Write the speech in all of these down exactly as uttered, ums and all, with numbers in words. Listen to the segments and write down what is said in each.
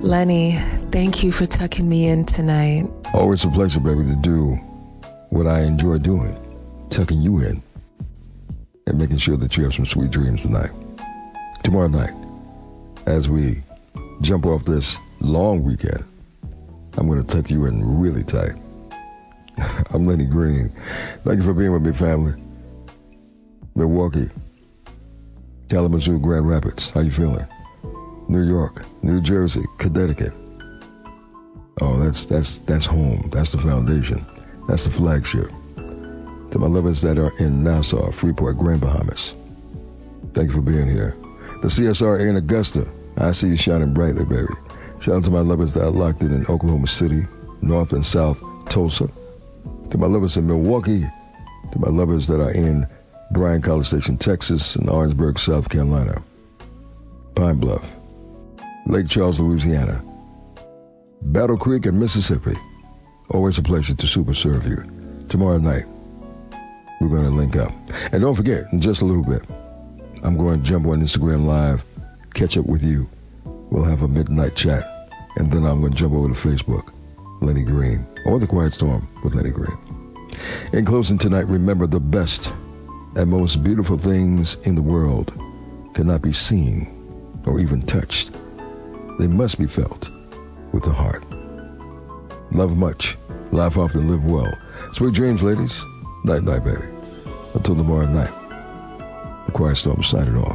Lenny, thank you for tucking me in tonight. Always a pleasure, baby, to do what I enjoy doing, tucking you in and making sure that you have some sweet dreams tonight. Tomorrow night, as we jump off this long weekend, I'm going to tuck you in really tight. I'm Lenny Green. Thank you for being with me, family. Milwaukee, Kalamazoo, Grand Rapids, how you feeling? New York, New Jersey, Connecticut. Oh, that's that's that's home. That's the foundation. That's the flagship. To my lovers that are in Nassau, Freeport, Grand Bahamas, thank you for being here. The C S R in Augusta, I see you shining brightly, baby. Shout out to my lovers that are locked in in Oklahoma City, North and South Tulsa. To my lovers in Milwaukee, to my lovers that are in Bryan College Station, Texas, and Orangeburg, South Carolina, Pine Bluff, Lake Charles, Louisiana, Battle Creek, and Mississippi. Always a pleasure to super serve you. Tomorrow night, we're going to link up. And don't forget, in just a little bit, I'm going to jump on Instagram Live, catch up with you. We'll have a midnight chat, and then I'm going to jump over to Facebook, Lenny Green, or The Quiet Storm with Lenny Green. In closing tonight, remember the best and most beautiful things in the world cannot be seen or even touched. They must be felt with the heart. Love much, laugh often, live well. Sweet dreams, ladies. Night, night, baby. Until tomorrow night, The Quiet Storm signing off.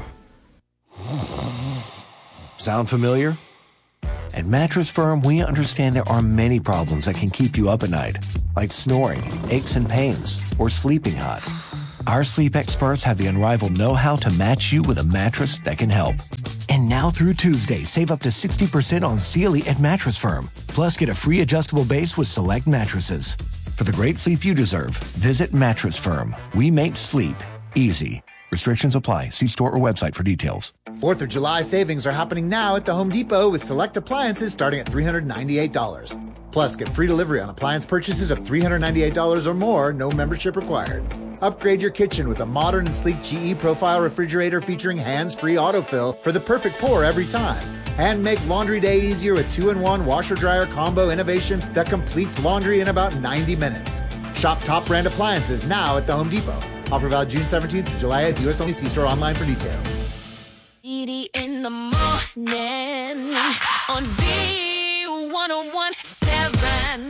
Sound familiar? At Mattress Firm, we understand there are many problems that can keep you up at night, like snoring, aches and pains, or sleeping hot. Our sleep experts have the unrivaled know-how to match you with a mattress that can help. And now through Tuesday, save up to sixty percent on Sealy at Mattress Firm. Plus, get a free adjustable base with select mattresses. For the great sleep you deserve, visit Mattress Firm. We make sleep easy. Restrictions apply. See store or website for details. Fourth of July savings are happening now at the Home Depot with select appliances starting at three hundred ninety-eight dollars. Plus, get free delivery on appliance purchases of three hundred ninety-eight dollars or more, no membership required. Upgrade your kitchen with a modern and sleek G E Profile refrigerator featuring hands-free autofill for the perfect pour every time. And make laundry day easier with two in one washer-dryer combo innovation that completes laundry in about ninety minutes. Shop top brand appliances now at the Home Depot. Offer valid June seventeenth to July eighth, U S only. See store online for details. Edie in the morning on V one oh one seven.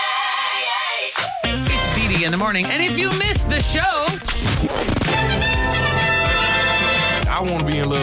It's Dee Dee in the morning. And if you missed the show, I want to be in love.